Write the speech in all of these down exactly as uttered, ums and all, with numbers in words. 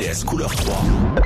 S couleur trois.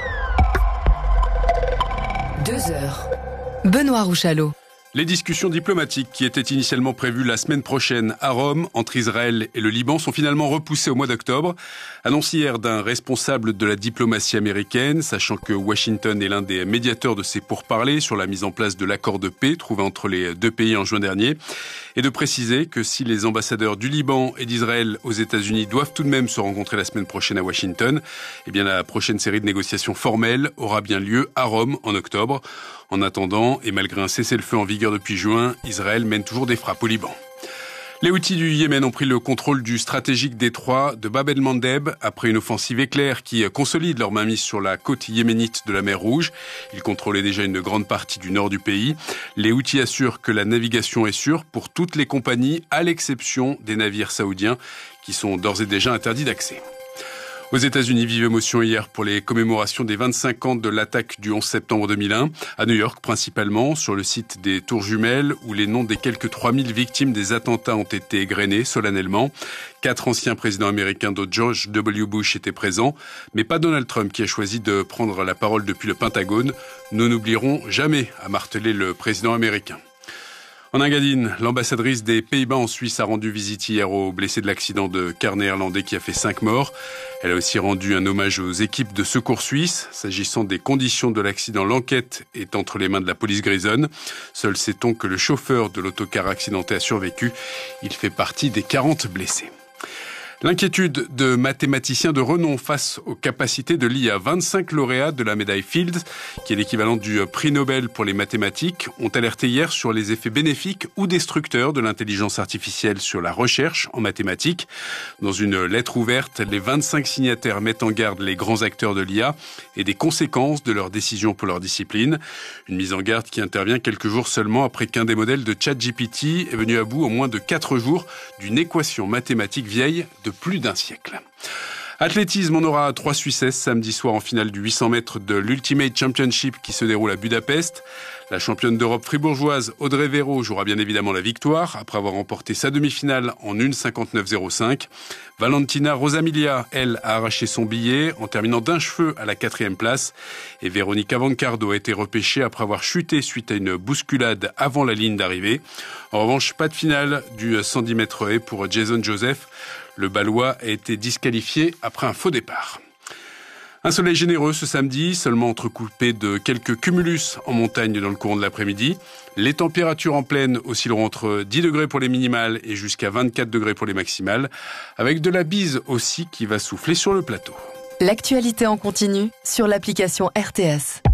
Deux heures. Benoît Rouchalot. Les discussions diplomatiques qui étaient initialement prévues la semaine prochaine à Rome entre Israël et le Liban sont finalement repoussées au mois d'octobre. Annonce hier d'un responsable de la diplomatie américaine, sachant que Washington est l'un des médiateurs de ces pourparlers sur la mise en place de l'accord de paix trouvé entre les deux pays en juin dernier. Et de préciser que si les ambassadeurs du Liban et d'Israël aux États-Unis doivent tout de même se rencontrer la semaine prochaine à Washington, eh bien la prochaine série de négociations formelles aura bien lieu à Rome en octobre. En attendant, et malgré un cessez-le-feu en vigueur depuis juin, Israël mène toujours des frappes au Liban. Les Houthis du Yémen ont pris le contrôle du stratégique détroit de Bab el-Mandeb après une offensive éclair qui consolide leur mainmise sur la côte yéménite de la mer Rouge. Ils contrôlaient déjà une grande partie du nord du pays. Les Houthis assurent que la navigation est sûre pour toutes les compagnies, à l'exception des navires saoudiens qui sont d'ores et déjà interdits d'accès. Aux États-Unis, vive émotion hier pour les commémorations des vingt-cinq ans de l'attaque du onze septembre deux mille un, à New York principalement, sur le site des Tours Jumelles, où les noms des quelques trois mille victimes des attentats ont été égrenés solennellement. Quatre anciens présidents américains, dont George W. Bush, étaient présents, mais pas Donald Trump qui a choisi de prendre la parole depuis le Pentagone. Nous n'oublierons jamais, a martelé le président américain. En Engadine, l'ambassadrice des Pays-Bas en Suisse a rendu visite hier aux blessés de l'accident de car néerlandais qui a fait cinq morts. Elle a aussi rendu un hommage aux équipes de secours suisses. S'agissant des conditions de l'accident, l'enquête est entre les mains de la police grisonne. Seul sait-on que le chauffeur de l'autocar accidenté a survécu. Il fait partie des quarante blessés. L'inquiétude de mathématiciens de renom face aux capacités de l'I A. vingt-cinq lauréats de la médaille Fields, qui est l'équivalent du prix Nobel pour les mathématiques, ont alerté hier sur les effets bénéfiques ou destructeurs de l'intelligence artificielle sur la recherche en mathématiques. Dans une lettre ouverte, les vingt-cinq signataires mettent en garde les grands acteurs de l'I A et des conséquences de leurs décisions pour leur discipline. Une mise en garde qui intervient quelques jours seulement après qu'un des modèles de ChatGPT est venu à bout en moins de quatre jours d'une équation mathématique vieille de plus d'un siècle. Athlétisme, on aura trois Suissesses samedi soir en finale du huit cents mètres de l'Ultimate Championship qui se déroule à Budapest. La championne d'Europe fribourgeoise Audrey Véro jouera bien évidemment la victoire après avoir remporté sa demi-finale en une cinquante-neuf zéro cinq. Valentina Rosamilia, elle, a arraché son billet en terminant d'un cheveu à la quatrième place. Et Véronica Vancardo a été repêchée après avoir chuté suite à une bousculade avant la ligne d'arrivée. En revanche, pas de finale du cent dix mètres haies pour Jason Joseph. Le Balois a été disqualifié après un faux départ. Un soleil généreux ce samedi, seulement entrecoupé de quelques cumulus en montagne dans le courant de l'après-midi. Les températures en plaine oscilleront entre dix degrés pour les minimales et jusqu'à vingt-quatre degrés pour les maximales, avec de la bise aussi qui va souffler sur le plateau. L'actualité en continu sur l'application R T S.